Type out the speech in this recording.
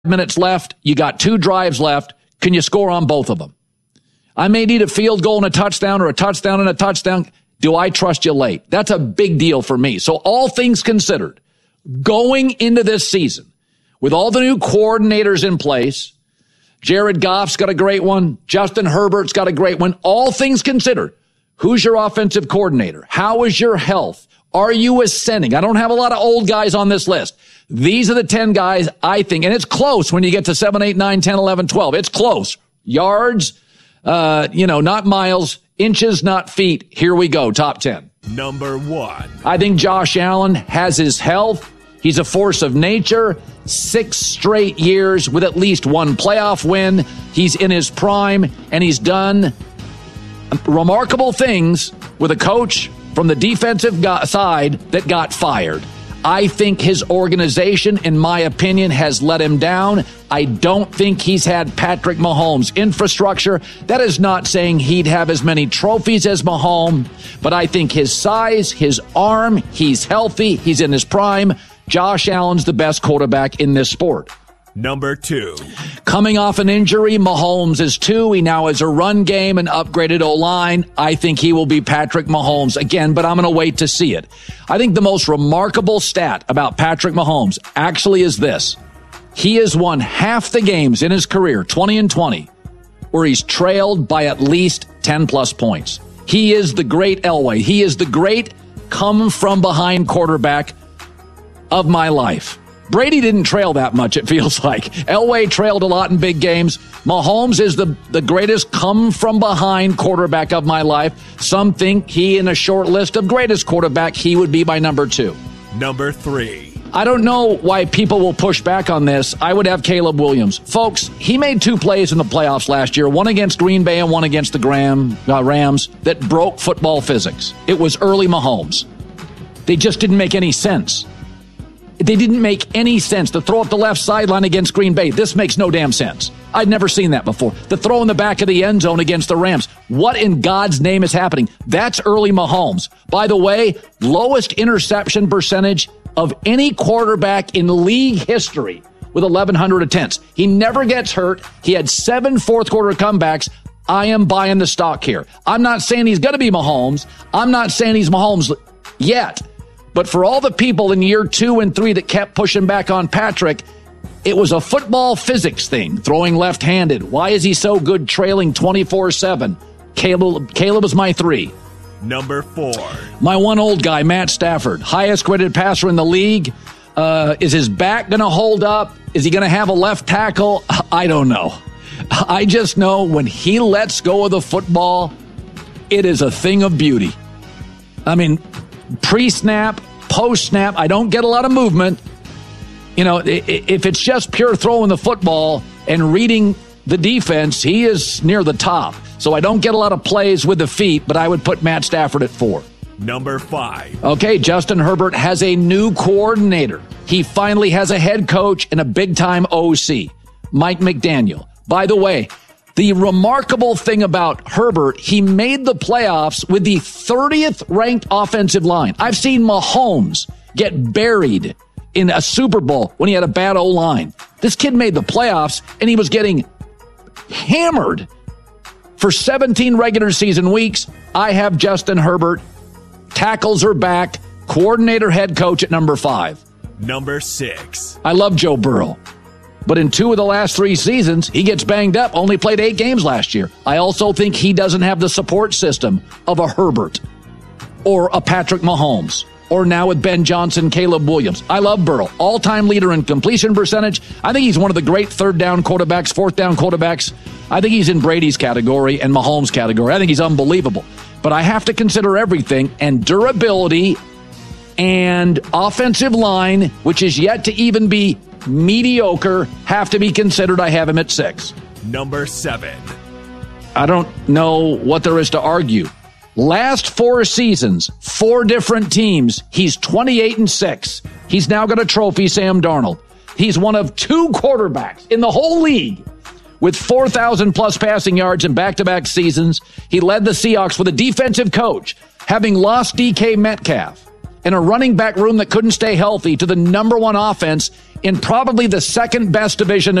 minutes left. You got 2 drives left. Can you score on both of them? I may need a field goal and a touchdown or a touchdown and a touchdown. Do I trust you late? That's a big deal for me. So all things considered, going into this season, with all the new coordinators in place, Jared Goff's got a great one. Justin Herbert's got a great one. All things considered, who's your offensive coordinator? How is your health? Are you ascending? I don't have a lot of old guys on this list. These are the 10 guys I think, and it's close when you get to 7, 8, 9, 10, 11, 12. It's close. Yards, not miles, inches, not feet. Here we go. Top 10. Number 1. I think Josh Allen has his health. He's a force of nature. 6 straight years with at least 1 playoff win. He's in his prime, and he's done remarkable things with a coach from the defensive side that got fired. I think his organization, in my opinion, has let him down. I don't think he's had Patrick Mahomes' infrastructure. That is not saying he'd have as many trophies as Mahomes, but I think his size, his arm, he's healthy, he's in his prime. Josh Allen's the best quarterback in this sport. Number 2. Coming off an injury, Mahomes is 2. He now has a run game and upgraded O-line. I think he will be Patrick Mahomes again, but I'm going to wait to see it. I think the most remarkable stat about Patrick Mahomes actually is this. He has won half the games in his career, 20-20, where he's trailed by at least 10-plus points. He is the great Elway. He is the great come-from-behind quarterback of my life. Brady didn't trail that much, it feels like. Elway trailed a lot in big games. Mahomes is the greatest come-from-behind quarterback of my life. Some think he, in a short list of greatest quarterback, he would be my number 2. Number 3. I don't know why people will push back on this. I would have Caleb Williams. Folks, he made 2 plays in the playoffs last year, one against Green Bay and one against the Rams, that broke football physics. It was early Mahomes. They just didn't make any sense. They didn't make any sense. The throw up the left sideline against Green Bay, this makes no damn sense. I'd never seen that before. The throw in the back of the end zone against the Rams. What in God's name is happening? That's early Mahomes. By the way, lowest interception percentage of any quarterback in league history with 1,100 attempts. He never gets hurt. He had 7 fourth-quarter comebacks. I am buying the stock here. I'm not saying he's going to be Mahomes. I'm not saying he's Mahomes yet. But for all the people in year 2 and 3 that kept pushing back on Patrick, it was a football physics thing, throwing left-handed. Why is he so good trailing 24/7? Caleb is my 3. Number 4. My one old guy, Matt Stafford, highest graded passer in the league. Is his back going to hold up? Is he going to have a left tackle? I don't know. I just know when he lets go of the football, it is a thing of beauty. I mean, pre-snap, post-snap, I don't get a lot of movement. You know, if it's just pure throwing the football and reading the defense, he is near the top. So I don't get a lot of plays with the feet, but I would put Matt Stafford at 4. Number 5. Okay, Justin Herbert has a new coordinator. He finally has a head coach and a big-time OC, Mike McDaniel. By the way, the remarkable thing about Herbert, he made the playoffs with the 30th ranked offensive line. I've seen Mahomes get buried in a Super Bowl when he had a bad O-line. This kid made the playoffs, and he was getting hammered. For 17 regular season weeks, I have Justin Herbert. Tackles are back. Coordinator, head coach at number 5. Number 6. I love Joe Burrow. But in 2 of the last 3 seasons, he gets banged up, only played 8 games last year. I also think he doesn't have the support system of a Herbert or a Patrick Mahomes or now with Ben Johnson, Caleb Williams. I love Burrow. All-time leader in completion percentage. I think he's one of the great third-down quarterbacks, fourth-down quarterbacks. I think he's in Brady's category and Mahomes' category. I think he's unbelievable. But I have to consider everything, and durability and offensive line, which is yet to even be mediocre, have to be considered. I have him at 6. Number 7. I don't know what there is to argue. Last 4 seasons, 4 different teams, he's 28-6. He's now got a trophy, Sam Darnold. He's one of 2 quarterbacks in the whole league with 4,000-plus passing yards in back-to-back seasons. He led the Seahawks with a defensive coach, having lost DK Metcalf, and a running back room that couldn't stay healthy, to the number 1 offense in probably the second best division